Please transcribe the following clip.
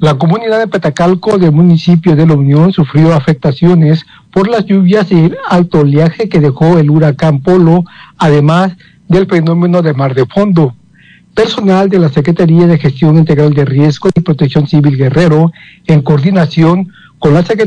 La comunidad de Petacalco del municipio de La Unión sufrió afectaciones por las lluvias y el alto oleaje que dejó el huracán Polo, además del fenómeno de mar de fondo. Personal de la Secretaría de Gestión Integral de Riesgo y Protección Civil Guerrero, en coordinación con la Secretaría